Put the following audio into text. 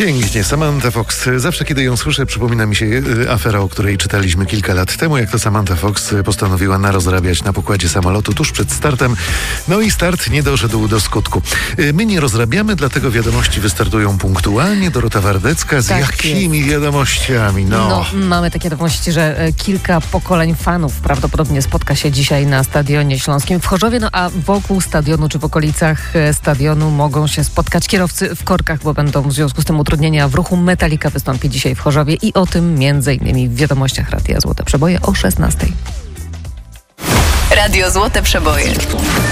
Pięknie, Samantha Fox. Zawsze, kiedy ją słyszę, przypomina mi się afera, o której czytaliśmy kilka lat temu, jak to Samantha Fox postanowiła narozrabiać na pokładzie samolotu tuż przed startem. No i start nie doszedł do skutku. My nie rozrabiamy, dlatego wiadomości wystartują punktualnie. Dorota Wardecka z jakimi wiadomościami? No, mamy takie wiadomości, że kilka pokoleń fanów prawdopodobnie spotka się dzisiaj na Stadionie Śląskim w Chorzowie, a wokół stadionu czy w okolicach stadionu mogą się spotkać kierowcy w korkach, bo będą w związku z tym utrudnienia w ruchu. Metallica wystąpi dzisiaj w Chorzowie i o tym m.in. w wiadomościach Radia Złote Przeboje o 16:00. Radio Złote Przeboje.